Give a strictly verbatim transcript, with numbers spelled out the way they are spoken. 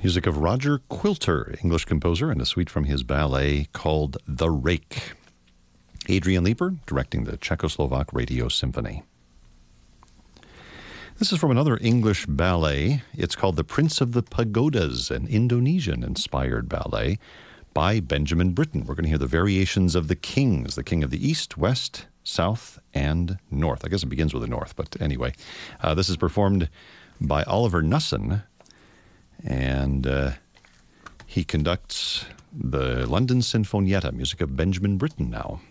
Music of Roger Quilter, English composer, and a suite from his ballet called The Rake. Adrian Leeper directing the Czechoslovak Radio Symphony. This is from another English ballet. It's called The Prince of the Pagodas, an Indonesian-inspired ballet by Benjamin Britten. We're going to hear the variations of the kings, the king of the East, West, South, and North. I guess it begins with the North, but anyway. Uh, this is performed by Oliver Nussin, and uh, he conducts the London Sinfonietta, music of Benjamin Britten now.